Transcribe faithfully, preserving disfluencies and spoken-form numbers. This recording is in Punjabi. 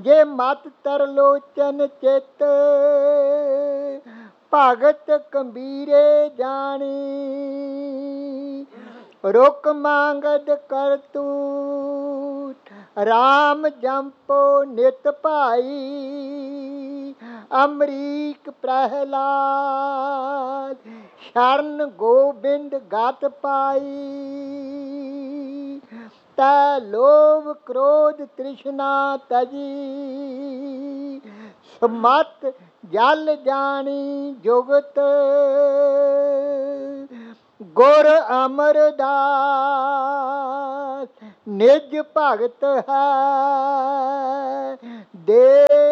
ਜੇ ਮਤ ਤਰਲੋਚਨ ਚਿਤ ਭਗਤ ਕਬੀਰੇ ਜਾਣੀ ਰੁਕ ਮੰਗਦ ਕਰਤੂਤ ਰਾਮ ਜੰਪੋ ਨਿਤ ਭਾਈ ਅਮਰੀਕ ਪ੍ਰਹਿਲਾਦ ਸ਼ਰਨ ਗੋਬਿੰਦ ਗਤ ਪਾਈ ਤੈ ਲੋਭ ਕ੍ਰੋਧ ਤ੍ਰਿਸ਼ਨਾ ਤਜੀ ਸਮਤ ਜਲ ਜਾਣੀ ਜੁਗਤ ਗੁਰ ਅਮਰਦਾਸ ਨਿਜ ਭਗਤ ਹੈ ਦੇ